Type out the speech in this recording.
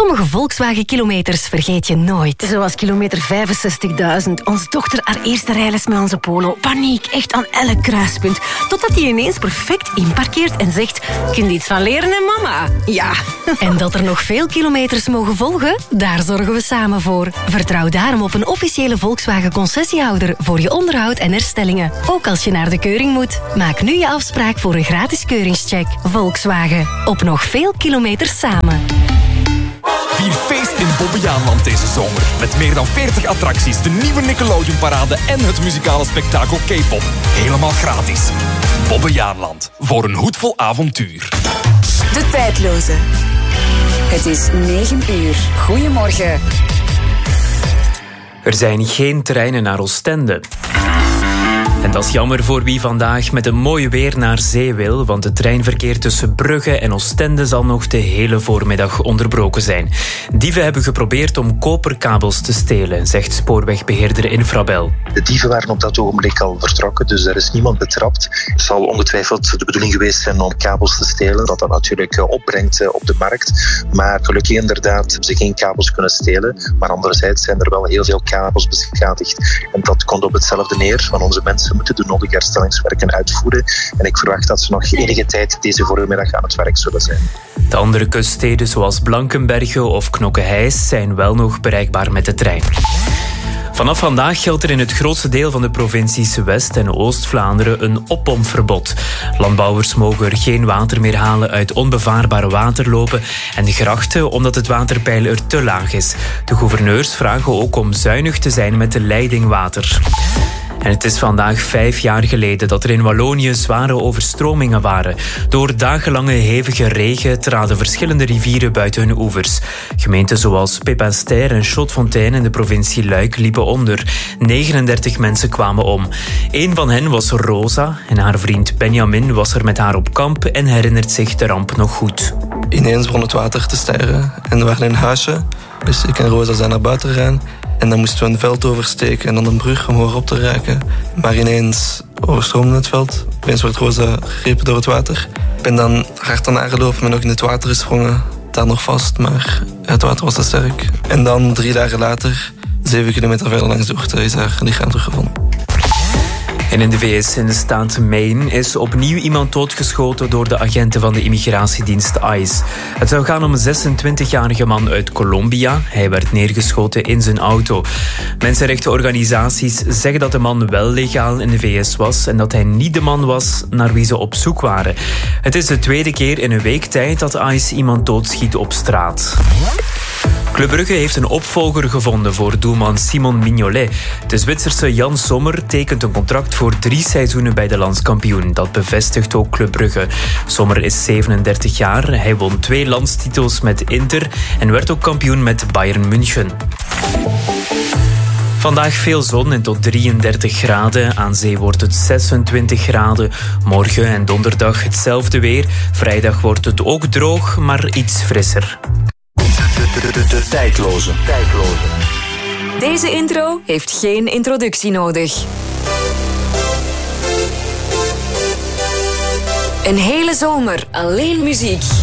Sommige Volkswagen-kilometers vergeet je nooit. Zoals kilometer 65.000. Onze dochter haar eerste rijles met onze Polo. Paniek, echt aan elk kruispunt. Totdat hij ineens perfect inparkeert en zegt... Kunt iets van leren, hè, mama? Ja. En dat er nog veel kilometers mogen volgen? Daar zorgen we samen voor. Vertrouw daarom op een officiële Volkswagen-concessiehouder... voor je onderhoud en herstellingen. Ook als je naar de keuring moet. Maak nu je afspraak voor een gratis keuringscheck. Volkswagen. Op nog veel kilometers samen. Vier feest in Bobbejaanland deze zomer. Met meer dan 40 attracties, de nieuwe Nickelodeon-parade en het muzikale spektakel K-pop. Helemaal gratis. Bobbejaanland. Voor een hoedvol avontuur. De tijdloze. Het is 9 uur. Goedemorgen. Er zijn geen treinen naar Oostende. En dat is jammer voor wie vandaag met een mooi weer naar zee wil, want het treinverkeer tussen Brugge en Oostende zal nog de hele voormiddag onderbroken zijn. Dieven hebben geprobeerd om koperkabels te stelen, zegt spoorwegbeheerder Infrabel. De dieven waren op dat ogenblik al vertrokken, dus er is niemand betrapt. Het zal ongetwijfeld de bedoeling geweest zijn om kabels te stelen, dat natuurlijk opbrengt op de markt. Maar gelukkig inderdaad hebben ze geen kabels kunnen stelen, maar anderzijds zijn er wel heel veel kabels beschadigd. En dat komt op hetzelfde neer, van onze mensen moeten de nodige herstellingswerken uitvoeren. En ik verwacht dat ze nog enige tijd deze voormiddag aan het werk zullen zijn. De andere kuststeden zoals Blankenberge of Knokke-Heist zijn wel nog bereikbaar met de trein. Vanaf vandaag geldt er in het grootste deel van de provincies West- en Oost-Vlaanderen een oppompverbod. Landbouwers mogen er geen water meer halen uit onbevaarbare waterlopen en grachten omdat het waterpeil er te laag is. De gouverneurs vragen ook om zuinig te zijn met de leidingwater. En het is vandaag 5 jaar geleden dat er in Wallonië zware overstromingen waren. Door dagenlange hevige regen traden verschillende rivieren buiten hun oevers. Gemeenten zoals Pepinster en Chaudefontaine in de provincie Luik liepen onder. 39 mensen kwamen om. Een van hen was Rosa en haar vriend Benjamin was er met haar op kamp en herinnert zich de ramp nog goed. Ineens begon het water te stijgen en we waren in een huisje. Dus ik en Rosa zijn naar buiten gegaan. En dan moesten we een veld oversteken en dan een brug om hoger op te raken. Maar ineens overstroomde het veld. Opeens werd Rosa gegrepen door het water. Ik ben dan hard aan haar gelopen en ook in het water gesprongen. Daar nog vast, maar het water was te sterk. En dan 3 dagen later, 7 kilometer verder langs de Ourthe, is haar lichaam teruggevonden. En in de VS, in de staat Maine, is opnieuw iemand doodgeschoten door de agenten van de immigratiedienst ICE. Het zou gaan om een 26-jarige man uit Colombia. Hij werd neergeschoten in zijn auto. Mensenrechtenorganisaties zeggen dat de man wel legaal in de VS was en dat hij niet de man was naar wie ze op zoek waren. Het is de 2e keer in een week tijd dat ICE iemand doodschiet op straat. Club Brugge heeft een opvolger gevonden voor doelman Simon Mignolet. De Zwitserse Jan Sommer tekent een contract voor 3 seizoenen bij de landskampioen. Dat bevestigt ook Club Brugge. Sommer is 37 jaar. Hij won 2 landstitels met Inter en werd ook kampioen met Bayern München. Vandaag veel zon en tot 33 graden. Aan zee wordt het 26 graden. Morgen en donderdag hetzelfde weer. Vrijdag wordt het ook droog, maar iets frisser. De tijdloze. Deze intro heeft geen introductie nodig. Een hele zomer alleen muziek.